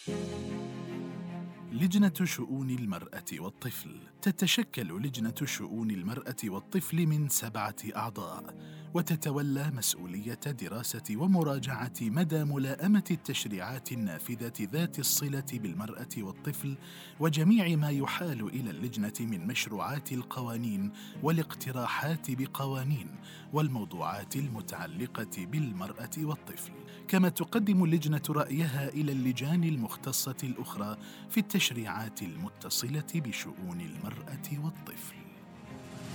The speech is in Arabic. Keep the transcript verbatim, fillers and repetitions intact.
لجنة شؤون المرأة والطفل. تتشكل لجنة شؤون المرأة والطفل من سبعة أعضاء، وتتولى مسؤولية دراسة ومراجعة مدى ملائمة التشريعات النافذة ذات الصلة بالمرأة والطفل، وجميع ما يحال إلى اللجنة من مشروعات القوانين والاقتراحات بقوانين والموضوعات المتعلقة بالمرأة والطفل. كما تقدم اللجنة رأيها إلى اللجان المختصة الأخرى في التشريعات المتصلة بشؤون المرأة والطفل.